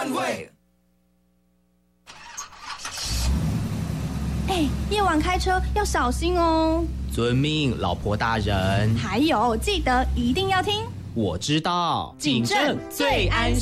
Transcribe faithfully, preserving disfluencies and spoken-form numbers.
单位。 哎，夜晚开车要小心哦。 遵命，老婆大人。 还有，记得一定要听。 我知道， 警政最安